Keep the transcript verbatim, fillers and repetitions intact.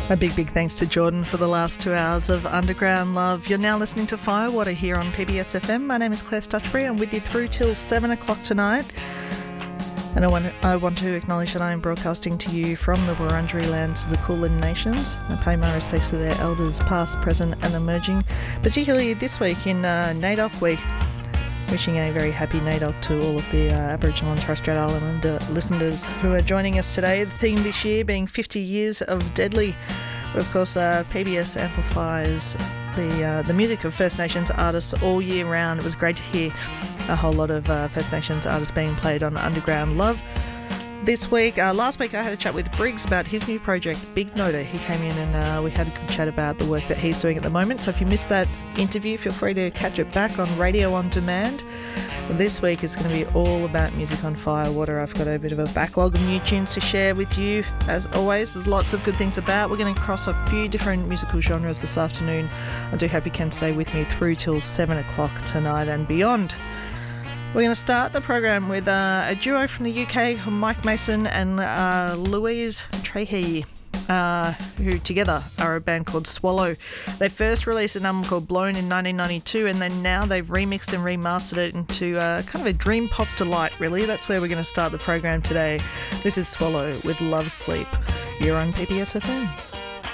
A big, big thanks to Jordan for the last two hours of Underground Love. You're now listening to Firewater here on P B S F M. My name is Claire Stutchbury. I'm with you through till seven o'clock tonight. And I want, I want to acknowledge that I am broadcasting to you from the Wurundjeri lands of the Kulin Nations. I pay my respects to their elders, past, present and emerging, particularly this week in uh, NAIDOC Week. Wishing a very happy NAIDOC to all of the uh, Aboriginal and Torres Strait Islander listeners who are joining us today. The theme this year being fifty years of Deadly. But of course, uh, P B S amplifies the uh, the music of First Nations artists all year round. It was great to hear a whole lot of uh, First Nations artists being played on Underground Love. This week, uh, last week I had a chat with Briggs about his new project, Big Noter. He came in and uh, we had a good chat about the work that he's doing at the moment. So if you missed that interview, feel free to catch it back on Radio On Demand. This week is going to be all about music on Firewater. I've got a bit of a backlog of new tunes to share with you. As always, there's lots of good things about. We're going to cross a few different musical genres this afternoon. I do hope you can stay with me through till seven o'clock tonight and beyond. We're going to start the program with uh, a duo from the U K, Mike Mason and uh, Louise Trahey, uh, who together are a band called Swallow. They first released an album called Blown in nineteen ninety-two, and then now they've remixed and remastered it into uh, kind of a dream pop delight, really. That's where we're going to start the program today. This is Swallow with Love Sleep. You're on P B S F M.